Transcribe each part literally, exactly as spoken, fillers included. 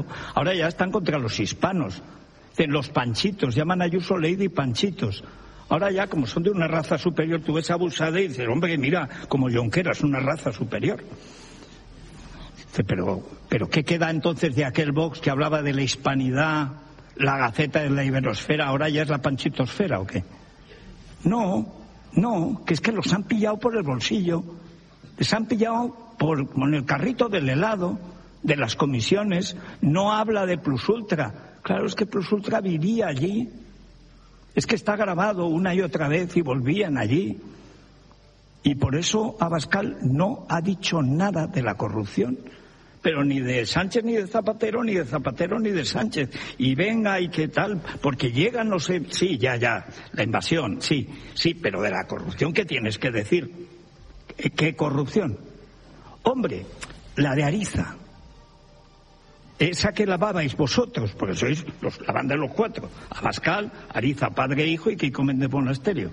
Ahora ya están contra los hispanos, los panchitos, llaman a Ayuso Lady panchitos. Ahora ya, como son de una raza superior, tú ves a Buxade y dices, hombre, mira, como Junqueras, una raza superior. Dice, pero, pero ¿qué queda entonces de aquel Vox que hablaba de la hispanidad, la Gaceta de la Iberosfera, ahora ya es la panchitosfera o qué? No, no, que es que los han pillado por el bolsillo, les han pillado por, con el carrito del helado, de las comisiones, no habla de Plus Ultra. Claro, es que Plus Ultra vivía allí. Es que está grabado una y otra vez y volvían allí. Y por eso Abascal no ha dicho nada de la corrupción. Pero ni de Sánchez ni de Zapatero, ni de Zapatero ni de Sánchez. Y venga, y qué tal, porque llegan, no sé, sí, ya, ya, la invasión, sí, sí, pero de la corrupción, ¿qué tienes que decir? ¿Qué corrupción? Hombre, la de Ariza. Esa que lavabais vosotros, porque sois los, la banda de los cuatro. Abascal, Ariza, padre e hijo, y Kiko Méndez Monasterio.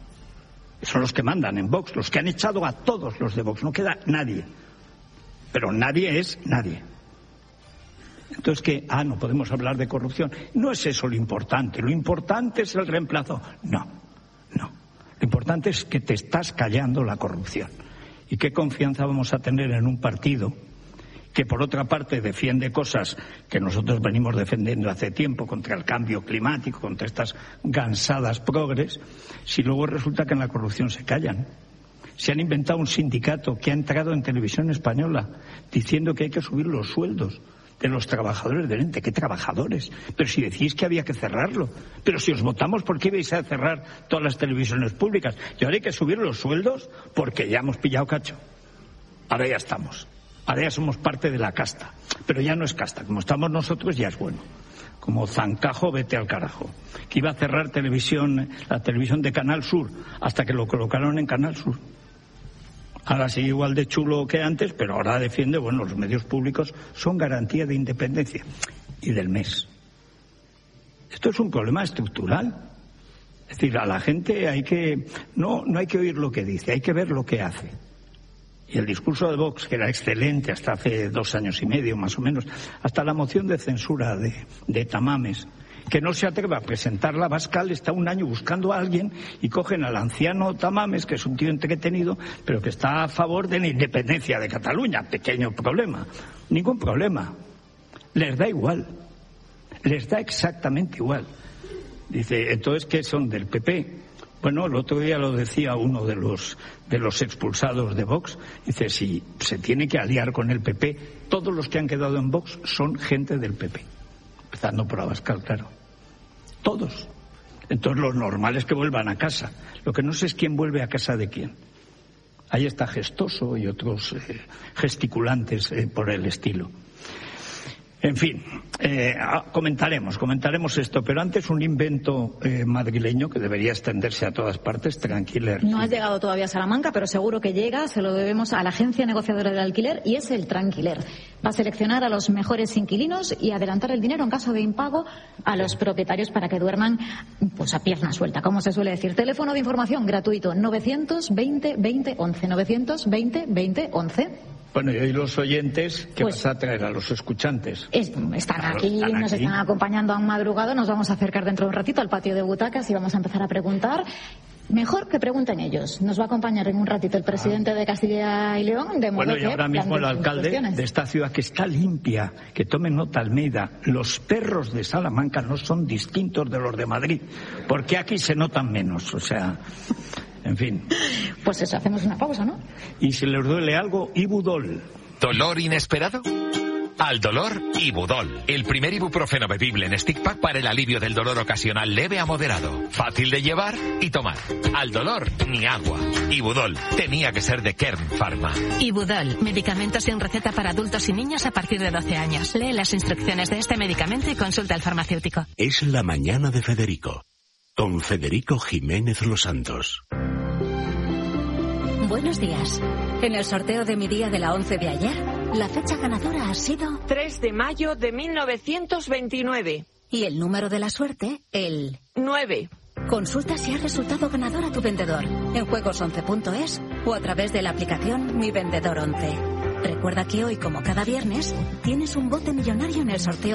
Son los que mandan en Vox, los que han echado a todos los de Vox. No queda nadie. Pero nadie es nadie. Entonces, ¿qué? Ah, no podemos hablar de corrupción. No es eso lo importante. Lo importante es el reemplazo. No, no. Lo importante es que te estás callando la corrupción. ¿Y qué confianza vamos a tener en un partido que por otra parte defiende cosas que nosotros venimos defendiendo hace tiempo contra el cambio climático, contra estas gansadas progres, si luego resulta que en la corrupción se callan? Se han inventado un sindicato que ha entrado en Televisión Española diciendo que hay que subir los sueldos de los trabajadores del ente. ¿Qué trabajadores? Pero si decís que había que cerrarlo. Pero si os votamos, ¿por qué ibais a cerrar todas las televisiones públicas? Y ahora hay que subir los sueldos porque ya hemos pillado cacho. Ahora ya estamos. Ahora ya somos parte de la casta. Pero ya no es casta. Como estamos nosotros ya es bueno. Como Zancajo, vete al carajo. Que iba a cerrar televisión, la televisión de Canal Sur hasta que lo colocaron en Canal Sur. Ahora sigue igual de chulo que antes, pero ahora defiende, bueno, los medios públicos son garantía de independencia y del M E S. Esto es un problema estructural. Es decir, a la gente hay que, no, no hay que oír lo que dice, hay que ver lo que hace. Y el discurso de Vox, que era excelente hasta hace dos años y medio, más o menos, hasta la moción de censura de, de Tamames, que no se atreve a presentarla, Abascal está un año buscando a alguien y cogen al anciano Tamames, que es un tío entretenido, pero que está a favor de la independencia de Cataluña. Pequeño problema. Ningún problema. Les da igual. Les da exactamente igual. Dice, entonces, ¿qué son del P P? Bueno, el otro día lo decía uno de los de los expulsados de Vox. Dice, si se tiene que aliar con el P P, todos los que han quedado en Vox son gente del P P. Empezando por Abascal, claro. Todos. Entonces lo normal es que vuelvan a casa. Lo que no sé es quién vuelve a casa de quién. Ahí está Gestoso y otros eh, gesticulantes eh, por el estilo. En fin, eh, comentaremos, comentaremos esto, pero antes un invento eh, madrileño que debería extenderse a todas partes, Tranquiler. No has llegado todavía a Salamanca, pero seguro que llega, se lo debemos a la agencia negociadora del alquiler y es el Tranquiler. Va a seleccionar a los mejores inquilinos y adelantar el dinero en caso de impago a los propietarios para que duerman pues a pierna suelta, como se suele decir. Teléfono de información gratuito novecientos veinte veinte once, novecientos veinte veinte once. Bueno, y hoy los oyentes, ¿qué pues, vas a traer a los escuchantes? Es, están claro, aquí, están nos aquí. están acompañando a un madrugado, nos vamos a acercar dentro de un ratito al patio de butacas y vamos a empezar a preguntar. Mejor que pregunten ellos. Nos va a acompañar en un ratito el presidente ah. de Castilla y León, de modo Bueno, y que ahora mismo el alcalde de esta ciudad que está limpia, que tome nota, Almeida, los perros de Salamanca no son distintos de los de Madrid, porque aquí se notan menos, o sea... En fin. Pues eso, hacemos una pausa, ¿no? Y si les duele algo, Ibudol. ¿Dolor inesperado? Al dolor, Ibudol. El primer ibuprofeno bebible en stick pack para el alivio del dolor ocasional leve a moderado. Fácil de llevar y tomar. Al dolor, ni agua. Ibudol. Tenía que ser de Kern Pharma. Ibudol. Medicamento sin receta para adultos y niños a partir de doce años. Lee las instrucciones de este medicamento y consulta al farmacéutico. Es la mañana de Federico. Con Federico Jiménez Los Santos. Buenos días. En el sorteo de mi día de la once de ayer, la fecha ganadora ha sido... tres de mayo de mil novecientos veintinueve. Y el número de la suerte, el... nueve. Consulta si ha resultado ganador a tu vendedor en juegos once punto es o a través de la aplicación Mi Vendedor once. Recuerda que hoy, como cada viernes, tienes un bote millonario en el sorteo